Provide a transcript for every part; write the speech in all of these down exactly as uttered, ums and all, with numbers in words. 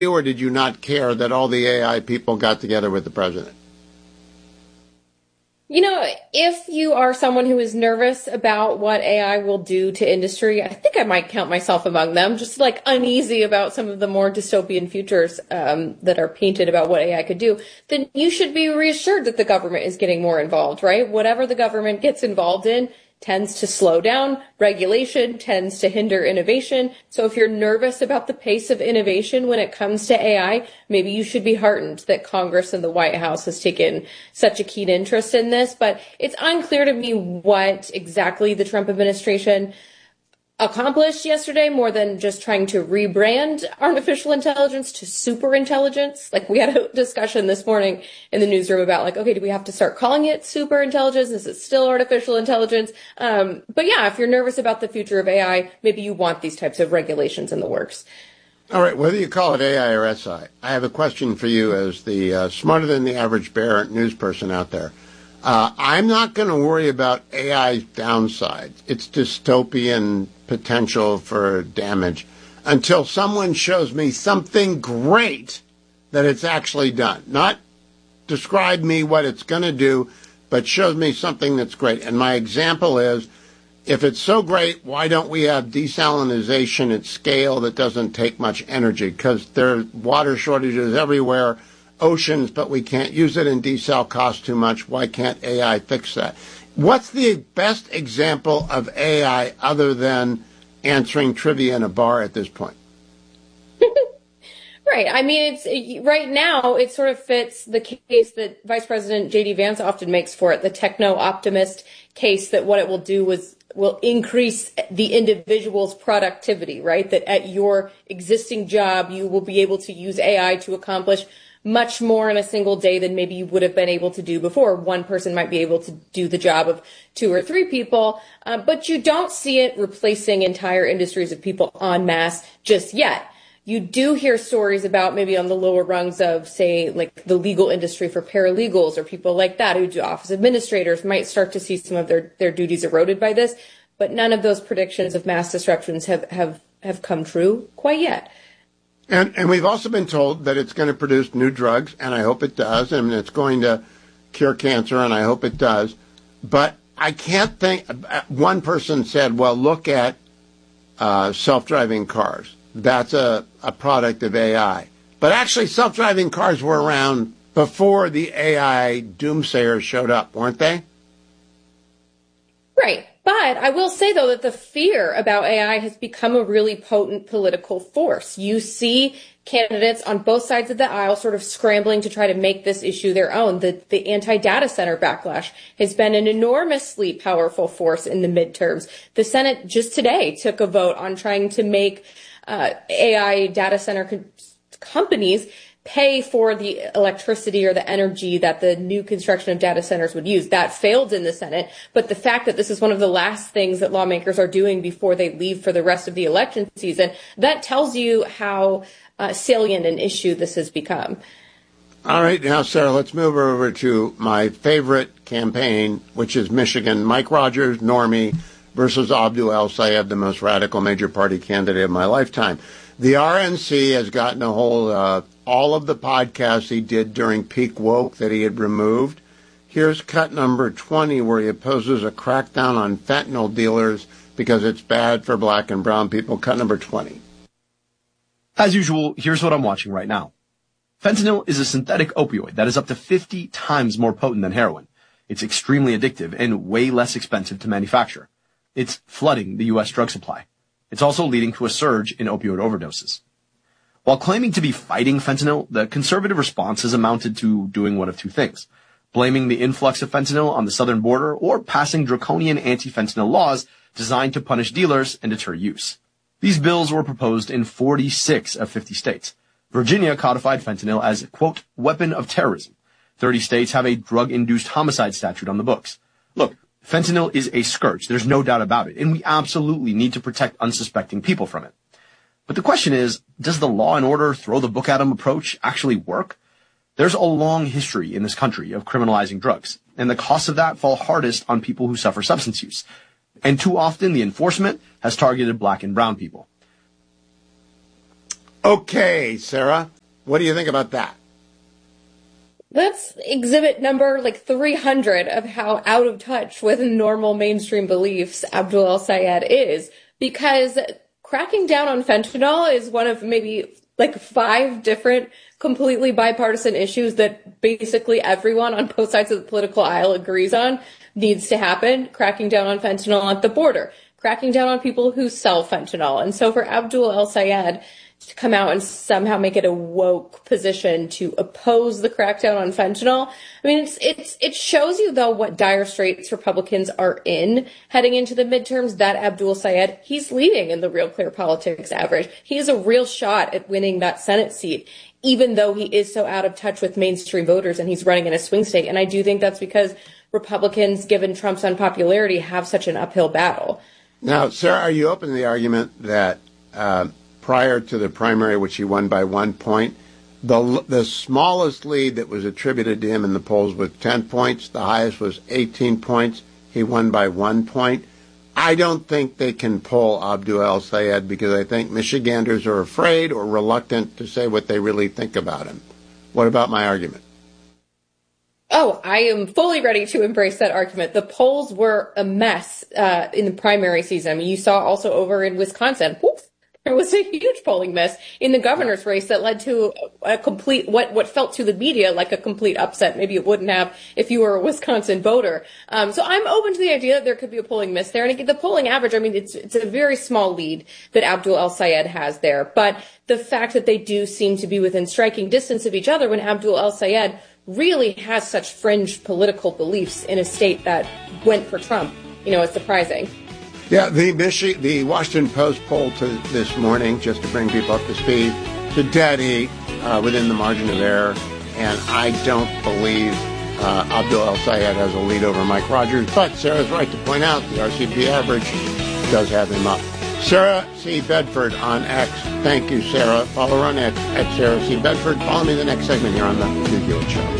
or did you not care that all the A I people got together with the president? You know, if you are someone who is nervous about what A I will do to industry, I think I might count myself among them, just like uneasy about some of the more dystopian futures um, that are painted about what A I could do, then you should be reassured that the government is getting more involved, right? Whatever the government gets involved in tends to slow down. Regulation tends to hinder innovation. So if you're nervous about the pace of innovation when it comes to A I, maybe you should be heartened that Congress and the White House has taken such a keen interest in this. But it's unclear to me what exactly the Trump administration accomplished yesterday, more than just trying to rebrand artificial intelligence to super intelligence. Like, we had a discussion this morning in the newsroom about, like, okay, do we have to start calling it super intelligence? Is it still artificial intelligence? Um, but yeah, if you're nervous about the future of A I, maybe you want these types of regulations in the works. All right, whether you call it A I or S I, I have a question for you as the uh, smarter than the average bear news person out there. Uh, I'm not going to worry about A I's downsides, its dystopian potential for damage, until someone shows me something great that it's actually done. Not describe me what it's going to do, but shows me something that's great. And my example is, if it's so great, why don't we have desalinization at scale that doesn't take much energy? Because there are water shortages everywhere. Oceans, but we can't use it, and desal costs too much. Why can't A I fix that? What's the best example of A I other than answering trivia in a bar at this point? Right. I mean, it's right now, it sort of fits the case that Vice President J D Vance often makes for it, the techno-optimist case, that what it will do was will increase the individual's productivity, right? That at your existing job, you will be able to use A I to accomplish much more in a single day than maybe you would have been able to do before. One person might be able to do the job of two or three people, uh, but you don't see it replacing entire industries of people en masse just yet. You do hear stories about maybe on the lower rungs of, say, like the legal industry for paralegals or people like that who do office administrators might start to see some of their, their duties eroded by this, but none of those predictions of mass disruptions have, have, have come true quite yet. And, and we've also been told that it's going to produce new drugs, and I hope it does, and it's going to cure cancer, and I hope it does. But I can't think, one person said, well, look at uh, self-driving cars. That's a, a product of A I. But actually, self-driving cars were around before the A I doomsayers showed up, weren't they? Right. But I will say, though, that the fear about A I has become a really potent political force. You see candidates on both sides of the aisle sort of scrambling to try to make this issue their own. The, the anti-data center backlash has been an enormously powerful force in the midterms. The Senate just today took a vote on trying to make uh, A I data center co- companies pay for the electricity or the energy that the new construction of data centers would use. That failed in the Senate. But the fact that this is one of the last things that lawmakers are doing before they leave for the rest of the election season, that tells you how uh, salient an issue this has become. All right. Now, Sarah, let's move over to my favorite campaign, which is Michigan. Mike Rogers, Normie, versus Abdul El-Sayed, the most radical major party candidate of my lifetime. The R N C has gotten a hold of all of the podcasts he did during peak woke that he had removed. Here's cut number twenty, where he opposes a crackdown on fentanyl dealers because it's bad for black and brown people. Cut number twenty. As usual, here's what I'm watching right now. Fentanyl is a synthetic opioid that is up to fifty times more potent than heroin. It's extremely addictive and way less expensive to manufacture. It's flooding the U S drug supply. It's also leading to a surge in opioid overdoses. While claiming to be fighting fentanyl, the conservative response has amounted to doing one of two things: blaming the influx of fentanyl on the southern border, or passing draconian anti-fentanyl laws designed to punish dealers and deter use. These bills were proposed in forty-six of fifty states. Virginia codified fentanyl as, quote, weapon of terrorism. thirty states have a drug-induced homicide statute on the books. Look, fentanyl is a scourge. There's no doubt about it. And we absolutely need to protect unsuspecting people from it. But the question is, does the law and order throw the book at 'em approach actually work? There's a long history in this country of criminalizing drugs, and the costs of that fall hardest on people who suffer substance use. And too often, the enforcement has targeted black and brown people. Okay, Sarah, what do you think about that? That's exhibit number like three hundred of how out of touch with normal mainstream beliefs Abdul El-Sayed is, because cracking down on fentanyl is one of maybe like five different completely bipartisan issues that basically everyone on both sides of the political aisle agrees on needs to happen. Cracking down on fentanyl at the border, cracking down on people who sell fentanyl. And so for Abdul El-Sayed to come out and somehow make it a woke position to oppose the crackdown on fentanyl, I mean, it's, it's, it shows you, though, what dire straits Republicans are in heading into the midterms. That Abdul El-Sayed, he's leading in the Real Clear Politics average. He has a real shot at winning that Senate seat, even though he is so out of touch with mainstream voters and he's running in a swing state. And I do think that's because Republicans, given Trump's unpopularity, have such an uphill battle. Now, Sarah, are you open to the argument that uh, prior to the primary, which he won by one point, the the smallest lead that was attributed to him in the polls was ten points. The highest was eighteen points. He won by one point. I don't think they can pull Abdul El-Sayed because I think Michiganders are afraid or reluctant to say what they really think about him. What about my argument? Oh, I am fully ready to embrace that argument. The polls were a mess uh, in the primary season. I mean, you saw also over in Wisconsin, whoops, there was a huge polling miss in the governor's race that led to a complete, what, what felt to the media like a complete upset. Maybe it wouldn't have if you were a Wisconsin voter. Um, so I'm open to the idea that there could be a polling miss there. And again, the polling average, I mean, it's, it's a very small lead that Abdul El-Sayed has there. But the fact that they do seem to be within striking distance of each other when Abdul El-Sayed really has such fringe political beliefs in a state that went for Trump, you know, is surprising. Yeah, the Michi- the Washington Post poll to this morning, just to bring people up to speed, to dead heat uh, within the margin of error, and I don't believe uh, Abdul El-Sayed has a lead over Mike Rogers, but Sarah's right to point out the R C P average does have him up. Sarah C. Bedford on X. Thank you, Sarah. Follow her on X at Sarah C. Bedford. Follow me in the next segment here on The Hugh Hewitt Show.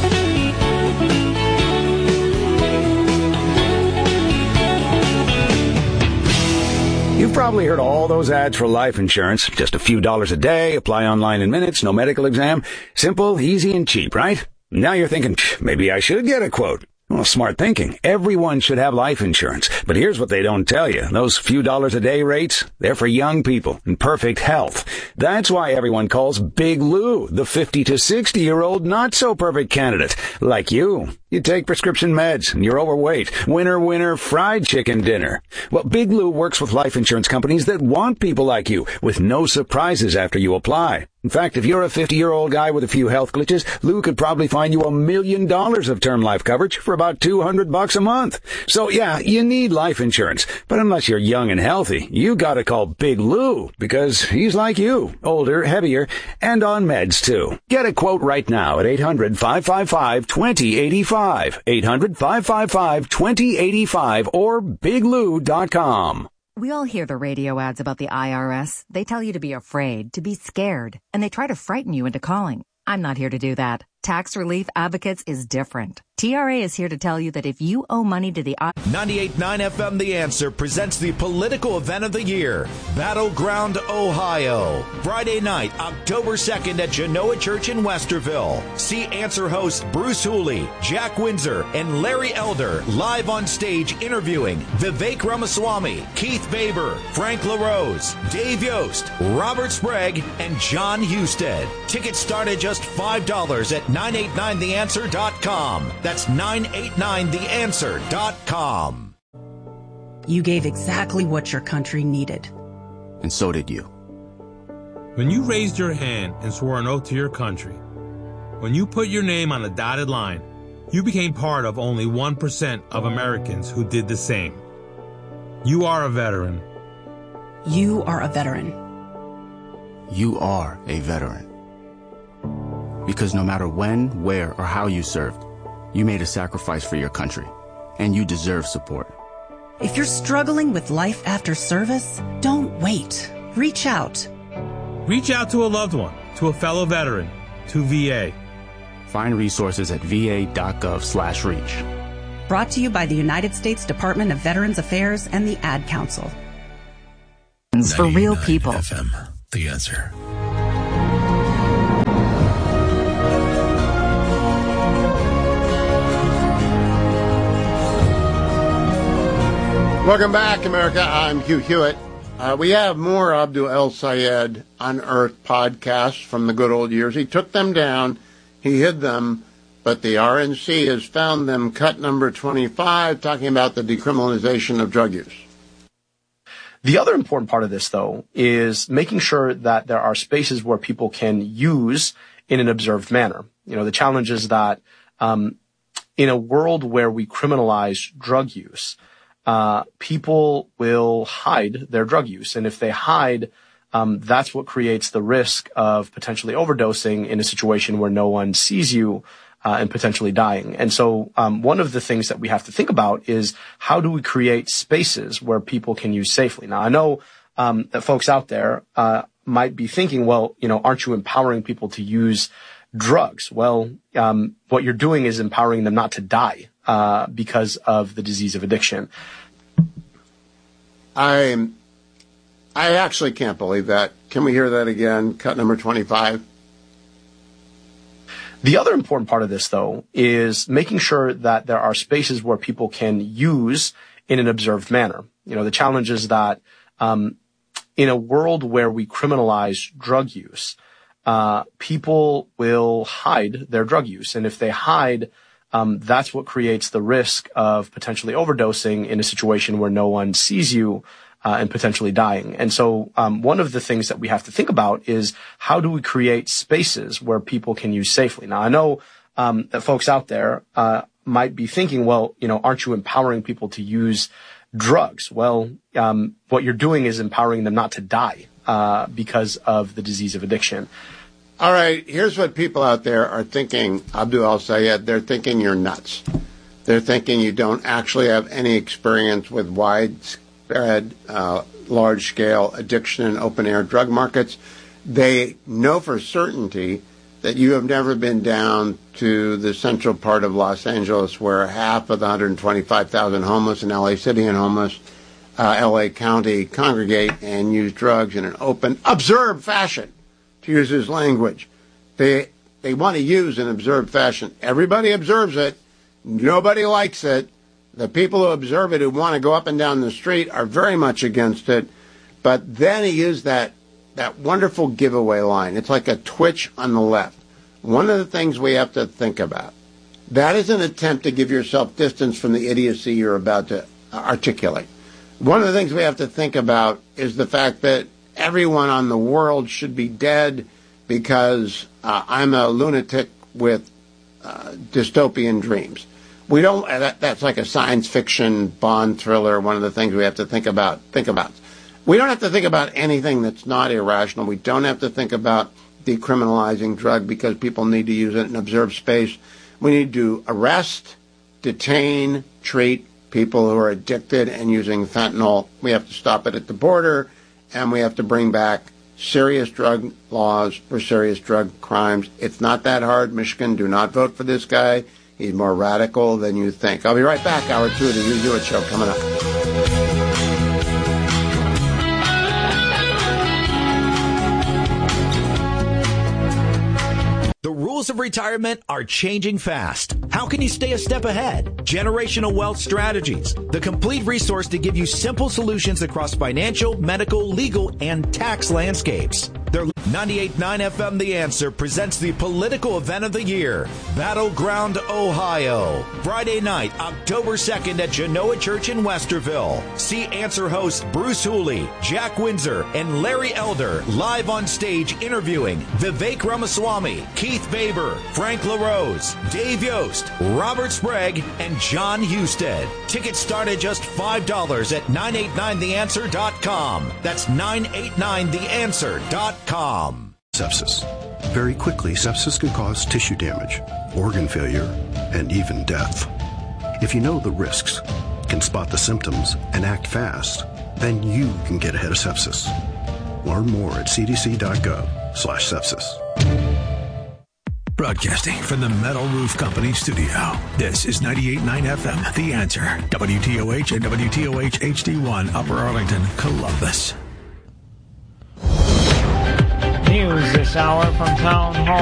You've probably heard all those ads for life insurance. Just a few dollars a day, apply online in minutes, no medical exam. Simple, easy, and cheap, right? Now you're thinking, maybe I should get a quote. Well, smart thinking. Everyone should have life insurance. But here's what they don't tell you. Those few dollars a day rates, they're for young people in perfect health. That's why everyone calls Big Lou the fifty to sixty year old not so perfect candidate. Like you. You take prescription meds and you're overweight. Winner, winner, fried chicken dinner. Well, Big Lou works with life insurance companies that want people like you with no surprises after you apply. In fact, if you're a fifty-year-old guy with a few health glitches, Lou could probably find you a million dollars of term life coverage for about two hundred bucks a month. So yeah, you need life insurance. But unless you're young and healthy, you gotta call Big Lou because he's like you, older, heavier, and on meds too. Get a quote right now at eight hundred, five five five, two zero eight five. eight hundred, five five five, two zero eight five or big lou dot com. We all hear the radio ads about the I R S. They tell you to be afraid, to be scared, and they try to frighten you into calling. I'm not here to do that. Tax Relief Advocates is different. T R A is here to tell you that if you owe money to the... ninety-eight point nine F M The Answer presents the political event of the year, Battleground, Ohio. Friday night, October second at Genoa Church in Westerville. See Answer hosts Bruce Hooley, Jack Windsor, and Larry Elder live on stage interviewing Vivek Ramaswamy, Keith Baber, Frank LaRose, Dave Yost, Robert Sprague, and John Husted. Tickets start at just five dollars at nine eight nine the answer dot com. That's nine eight nine the answer dot com. You gave exactly what your country needed. And so did you. When you raised your hand and swore an oath to your country, when you put your name on a dotted line, you became part of only one percent of Americans who did the same. You are a veteran. You are a veteran. You are a veteran. Because no matter when, where, or how you served, you made a sacrifice for your country, and you deserve support. If you're struggling with life after service, don't wait. Reach out. Reach out to a loved one, to a fellow veteran, to V A. Find resources at va.gov slash reach. Brought to you by the United States Department of Veterans Affairs and the Ad Council. For real people. F M, The Answer. Welcome back, America. I'm Hugh Hewitt. Uh, we have more Abdul El-Sayed Unearthed podcasts from the good old years. He took them down, he hid them, but the R N C has found them. Cut number twenty-five, talking about the decriminalization of drug use. The other important part of this, though, is making sure that there are spaces where people can use in an observed manner. You know, the challenge is that um, in a world where we criminalize drug use, uh, people will hide their drug use. And if they hide, um, that's what creates the risk of potentially overdosing in a situation where no one sees you uh, and potentially dying. And so um, one of the things that we have to think about is how do we create spaces where people can use safely? Now, I know um, that folks out there uh, might be thinking, well, you know, aren't you empowering people to use drugs? Well, um, what you're doing is empowering them not to die uh, because of the disease of addiction. I I actually can't believe that. Can we hear that again? Cut number twenty-five. The other important part of this, though, is making sure that there are spaces where people can use in an observed manner. You know, the challenge is that um, in a world where we criminalize drug use, uh, people will hide their drug use. And if they hide, um, that's what creates the risk of potentially overdosing in a situation where no one sees you uh, and potentially dying. And so um, one of the things that we have to think about is how do we create spaces where people can use safely? Now, I know um, that folks out there uh, might be thinking, well, you know, aren't you empowering people to use drugs? Well, um, what you're doing is empowering them not to die uh, because of the disease of addiction. All right, here's what people out there are thinking, Abdul El-Sayed. They're thinking you're nuts. They're thinking you don't actually have any experience with widespread, uh, large-scale addiction and open-air drug markets. They know for certainty that you have never been down to the central part of Los Angeles where half of the one hundred twenty-five thousand homeless in L A City and homeless, uh, L A County congregate and use drugs in an open, observed fashion. To use his language, they they want to use an observed fashion. Everybody observes it. Nobody likes it. The people who observe it, who want to go up and down the street, are very much against it. But then he used that that wonderful giveaway line. It's like a twitch on the left. One of the things we have to think about, that is an attempt to give yourself distance from the idiocy you're about to articulate. One of the things we have to think about is the fact that everyone on the world should be dead because uh, I'm a lunatic with uh, dystopian dreams. We don't. That, that's like a science fiction Bond thriller. One of the things we have to think about. Think about. We don't have to think about anything that's not irrational. We don't have to think about decriminalizing drug because people need to use it in observed space. We need to arrest, detain, treat people who are addicted and using fentanyl. We have to stop it at the border. And we have to bring back serious drug laws for serious drug crimes. It's not that hard. Michigan, do not vote for this guy. He's more radical than you think. I'll be right back. Hour two of the Hugh Hewitt Show coming up. The rules of retirement are changing fast. How can you stay a step ahead? Generational Wealth Strategies, the complete resource to give you simple solutions across financial, medical, legal, and tax landscapes. Their ninety-eight point nine F M The Answer presents the political event of the year, Battleground Ohio. Friday night, October second at Genoa Church in Westerville. See Answer hosts Bruce Hooley, Jack Windsor, and Larry Elder live on stage interviewing Vivek Ramaswamy, Keith Baber, Frank LaRose, Dave Yost, Robert Sprague, and John Husted. Tickets start at just five dollars at nine eight nine the answer dot com. That's nine eight nine the answer dot com. Sepsis. Very quickly, sepsis can cause tissue damage, organ failure, and even death. If you know the risks, can spot the symptoms, and act fast, then you can get ahead of sepsis. Learn more at c d c dot gov slash sepsis. Broadcasting from the Metal Roof Company studio. This is ninety-eight point nine F M, The Answer. W T O H and W T O H H D one, Upper Arlington, Columbus. News this hour from Town Hall.